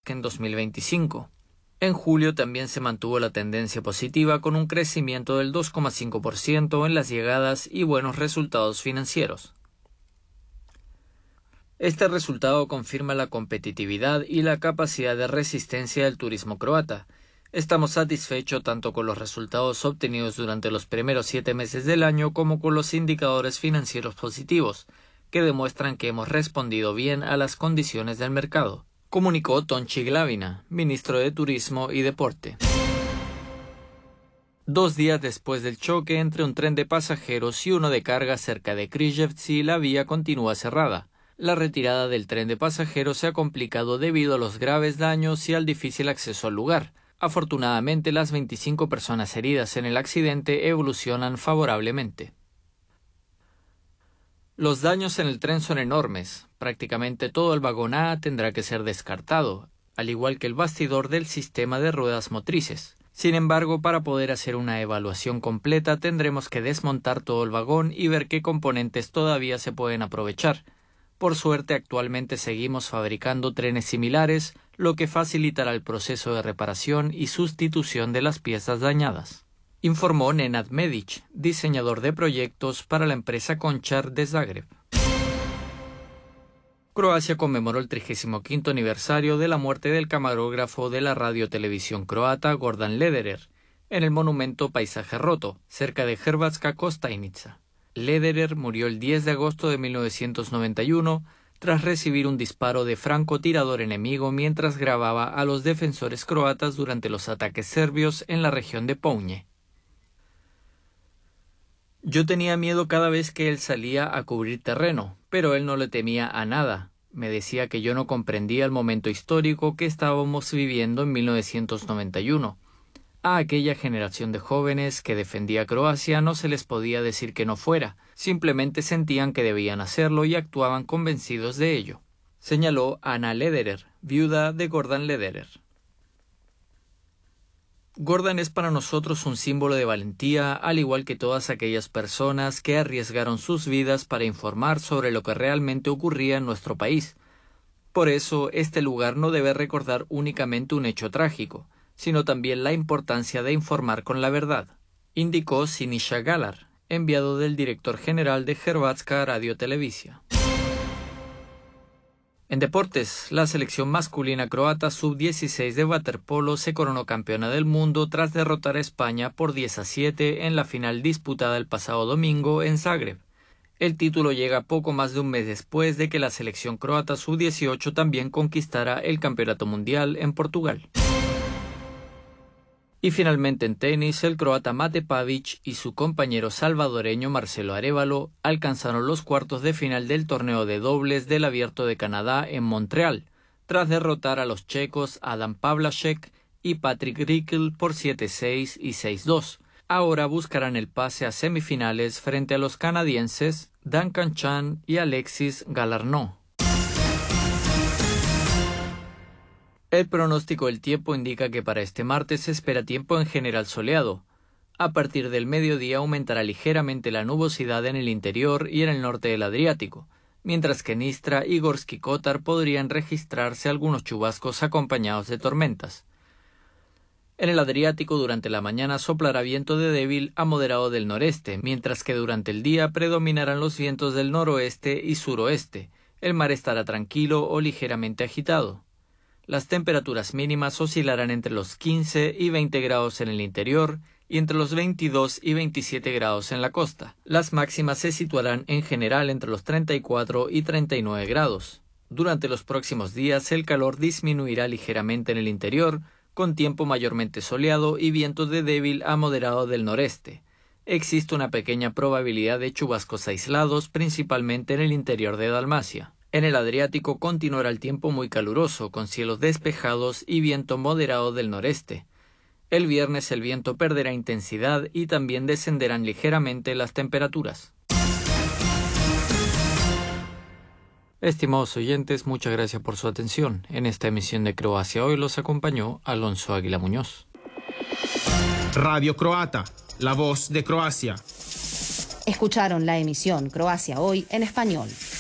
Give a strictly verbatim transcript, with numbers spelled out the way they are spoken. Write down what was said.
que en dos mil veinticinco. En julio también se mantuvo la tendencia positiva con un crecimiento del dos coma cinco por ciento en las llegadas y buenos resultados financieros. Este resultado confirma la competitividad y la capacidad de resistencia del turismo croata. Estamos satisfechos tanto con los resultados obtenidos durante los primeros siete meses del año como con los indicadores financieros positivos, que demuestran que hemos respondido bien a las condiciones del mercado, comunicó Tonči Glavina, ministro de Turismo y Deporte. Dos días después del choque entre un tren de pasajeros y uno de carga cerca de Križevci, la vía continúa cerrada. La retirada del tren de pasajeros se ha complicado debido a los graves daños y al difícil acceso al lugar. Afortunadamente, las veinticinco personas heridas en el accidente evolucionan favorablemente. Los daños en el tren son enormes. Prácticamente todo el vagón A tendrá que ser descartado, al igual que el bastidor del sistema de ruedas motrices. Sin embargo, para poder hacer una evaluación completa tendremos que desmontar todo el vagón y ver qué componentes todavía se pueden aprovechar. Por suerte, actualmente seguimos fabricando trenes similares, lo que facilitará el proceso de reparación y sustitución de las piezas dañadas, informó Nenad Medic, diseñador de proyectos para la empresa Končar de Zagreb. Croacia conmemoró el trigésimo quinto aniversario de la muerte del camarógrafo de la radio-televisión croata Gordan Lederer, en el monumento Paisaje Roto, cerca de Hrvatska Kostajnica. Lederer murió el diez de agosto de mil novecientos noventa y uno tras recibir un disparo de francotirador enemigo mientras grababa a los defensores croatas durante los ataques serbios en la región de Pounje. Yo tenía miedo cada vez que él salía a cubrir terreno, pero él no le temía a nada. Me decía que yo no comprendía el momento histórico que estábamos viviendo en mil novecientos noventa y uno. A aquella generación de jóvenes que defendía a Croacia no se les podía decir que no fuera, simplemente sentían que debían hacerlo y actuaban convencidos de ello, señaló Ana Lederer, viuda de Gordan Lederer. Gordan es para nosotros un símbolo de valentía, al igual que todas aquellas personas que arriesgaron sus vidas para informar sobre lo que realmente ocurría en nuestro país. Por eso, este lugar no debe recordar únicamente un hecho trágico, sino también la importancia de informar con la verdad, indicó Siniša Galar, enviado del director general de Hrvatska Radio-Televizija. En deportes, la selección masculina croata sub dieciséis de waterpolo se coronó campeona del mundo tras derrotar a España por diez a siete en la final disputada el pasado domingo en Zagreb. El título llega poco más de un mes después de que la selección croata sub dieciocho también conquistara el campeonato mundial en Portugal. Y finalmente en tenis, el croata Mate Pavić y su compañero salvadoreño Marcelo Arévalo alcanzaron los cuartos de final del torneo de dobles del Abierto de Canadá en Montreal, tras derrotar a los checos Adam Pavlášek y Patrick Rickel por siete seis y seis dos. Ahora buscarán el pase a semifinales frente a los canadienses Duncan Chan y Alexis Galarneau. El pronóstico del tiempo indica que para este martes se espera tiempo en general soleado. A partir del mediodía aumentará ligeramente la nubosidad en el interior y en el norte del Adriático, mientras que en Istra y Gorski Kotar podrían registrarse algunos chubascos acompañados de tormentas. En el Adriático durante la mañana soplará viento de débil a moderado del noreste, mientras que durante el día predominarán los vientos del noroeste y suroeste. El mar estará tranquilo o ligeramente agitado. Las temperaturas mínimas oscilarán entre los quince y veinte grados en el interior y entre los veintidós y veintisiete grados en la costa. Las máximas se situarán en general entre los treinta y cuatro y treinta y nueve grados. Durante los próximos días el calor disminuirá ligeramente en el interior, con tiempo mayormente soleado y viento de débil a moderado del noreste. Existe una pequeña probabilidad de chubascos aislados, principalmente en el interior de Dalmacia. En el Adriático continuará el tiempo muy caluroso, con cielos despejados y viento moderado del noreste. El viernes el viento perderá intensidad y también descenderán ligeramente las temperaturas. Estimados oyentes, muchas gracias por su atención. En esta emisión de Croacia Hoy los acompañó Alonso Águila Muñoz. Radio Croata, la voz de Croacia. Escucharon la emisión Croacia Hoy en español.